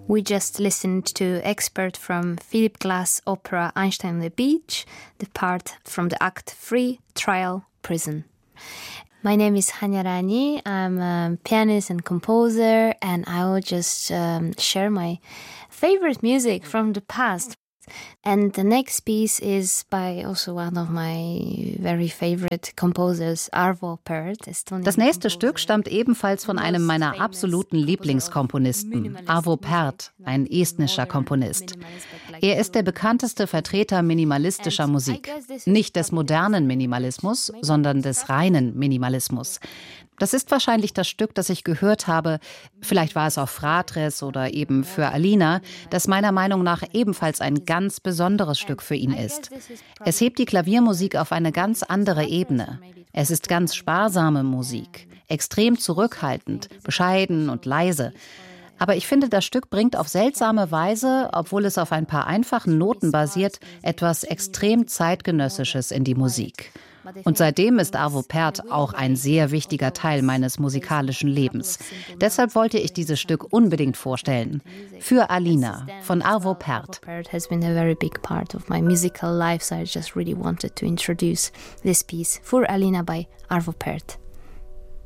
We just listened to excerpt from Philip Glass' opera Einstein on the Beach, the part from the Act 3, Trial, Prison. My name is Hanya Rani. I'm a pianist and composer, and I will just share my favorite music from the past. And the next piece is by also one of my very favorite composers, Arvo Pärt. Das nächste Stück stammt ebenfalls von einem meiner absoluten Lieblingskomponisten, Arvo Pärt, ein estnischer Komponist. Er ist der bekannteste Vertreter minimalistischer Musik. Nicht des modernen Minimalismus, sondern des reinen Minimalismus. Das ist wahrscheinlich das Stück, das ich gehört habe, vielleicht war es auch Fratres oder eben für Alina, das meiner Meinung nach ebenfalls ein ganz besonderes Stück für ihn ist. Es hebt die Klaviermusik auf eine ganz andere Ebene. Es ist ganz sparsame Musik, extrem zurückhaltend, bescheiden und leise. Aber ich finde, das Stück bringt auf seltsame Weise, obwohl es auf ein paar einfachen Noten basiert, etwas extrem Zeitgenössisches in die Musik. Und seitdem ist Arvo Pärt auch ein sehr wichtiger Teil meines musikalischen Lebens. Deshalb wollte ich dieses Stück unbedingt vorstellen. Für Alina von Arvo Pärt. Has been a very big part of my musical life, so I just really wanted to introduce this piece for Alina by Arvo Pärt.